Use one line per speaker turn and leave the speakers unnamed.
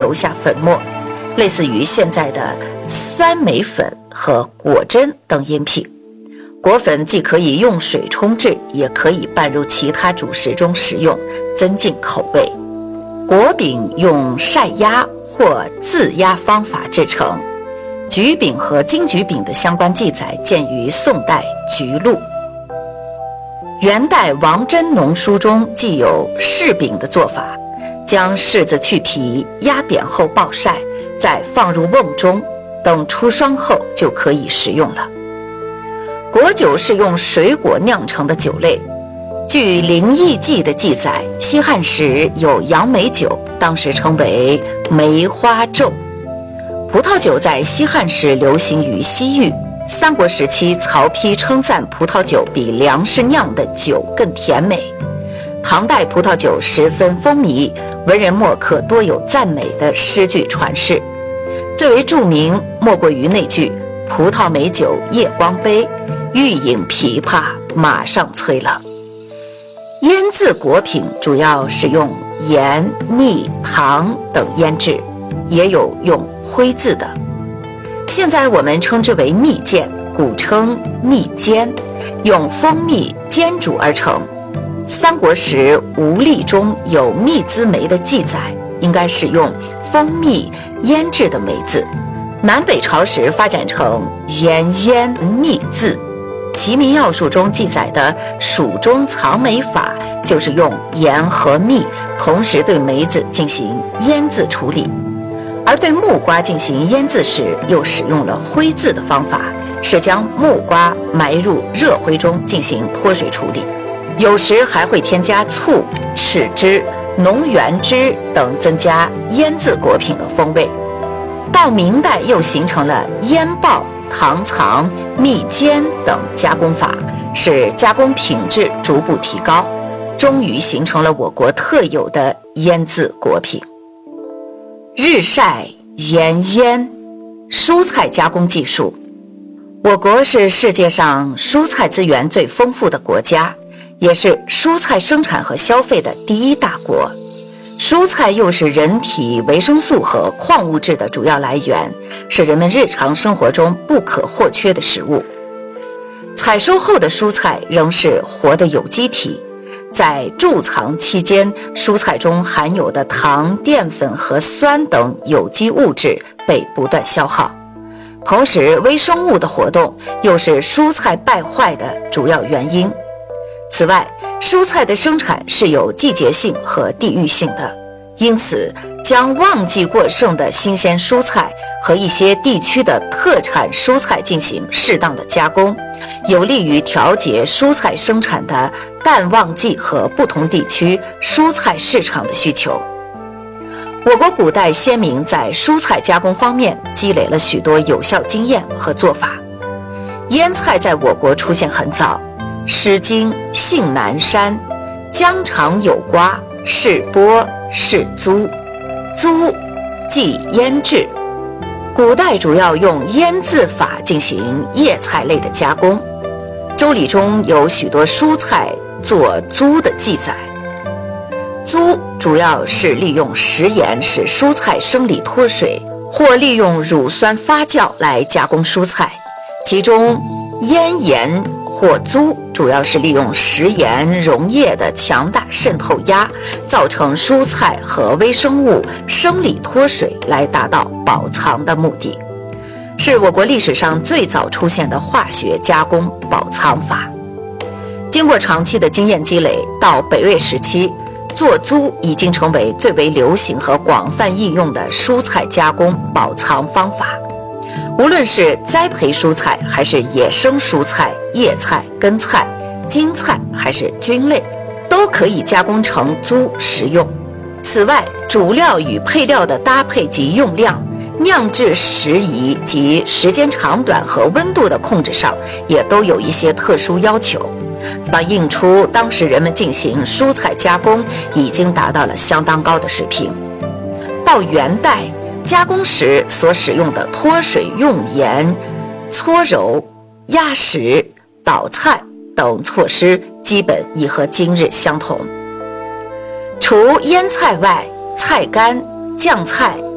投下粉末，类似于现在的酸梅粉和果珍等饮品。果粉既可以用水冲制，也可以拌入其他主食中食用，增进口味。果饼用晒压或自压方法制成，橘饼和金桔饼的相关记载见于宋代《橘录》。元代王真农书中既有柿饼的做法，将柿子去皮，压扁后暴晒，再放入瓮中，等出霜后就可以食用了。果酒是用水果酿成的酒类。据《灵异记》的记载，西汉时有杨梅酒，当时称为梅花咒。葡萄酒在西汉时流行于西域，三国时期曹丕称赞葡萄酒比粮食酿的酒更甜美。唐代葡萄酒十分风靡，文人墨客多有赞美的诗句传世，最为著名莫过于那句葡萄美酒夜光杯，欲饮琵琶马上催了。腌制果品主要是用盐、蜜、糖等腌制，也有用灰渍的。现在我们称之为蜜饯，古称蜜煎，用蜂蜜煎煮而成。三国时吴历中有蜜滋梅的记载，应该是用蜂蜜腌制的梅子。南北朝时发展成盐腌蜜渍。齐民要术中记载的蜀中藏梅法，就是用盐和蜜同时对梅子进行腌渍处理，而对木瓜进行腌渍时又使用了灰渍的方法，是将木瓜埋入热灰中进行脱水处理，有时还会添加醋、豉汁、浓原汁等，增加腌渍果品的风味。到明代又形成了腌爆、糖藏、蜜煎等加工法，使加工品质逐步提高，终于形成了我国特有的腌渍果品。日晒、盐腌，蔬菜加工技术。我国是世界上蔬菜资源最丰富的国家，也是蔬菜生产和消费的第一大国。蔬菜又是人体维生素和矿物质的主要来源，是人们日常生活中不可或缺的食物。采收后的蔬菜仍是活的有机体，在贮藏期间，蔬菜中含有的糖、淀粉和酸等有机物质被不断消耗，同时微生物的活动又是蔬菜败坏的主要原因。此外，蔬菜的生产是有季节性和地域性的，因此将旺季过剩的新鲜蔬菜和一些地区的特产蔬菜进行适当的加工，有利于调节蔬菜生产的淡旺季和不同地区蔬菜市场的需求。我国古代先民在蔬菜加工方面积累了许多有效经验和做法。腌菜在我国出现很早，《诗经·信南山》疆场有瓜，是播，是租，租即腌制。古代主要用腌渍法进行叶菜类的加工。周礼中有许多蔬菜做租的记载。租主要是利用食盐使蔬菜生理脱水，或利用乳酸发酵来加工蔬菜。其中腌盐或租主要是利用食盐溶液的强大渗透压，造成蔬菜和微生物生理脱水，来达到保藏的目的，是我国历史上最早出现的化学加工保藏法。经过长期的经验积累，到北魏时期，做租已经成为最为流行和广泛应用的蔬菜加工保藏方法。无论是栽培蔬菜，还是野生蔬菜、叶菜、根菜、茎菜，还是菌类，都可以加工成租食用。此外，主料与配料的搭配及用量、酿制时宜及时间长短和温度的控制上，也都有一些特殊要求，反映出当时人们进行蔬菜加工已经达到了相当高的水平。到元代，加工时所使用的脱水用盐、搓揉、压实、捣菜等措施基本已和今日相同。除腌菜外，菜干、酱菜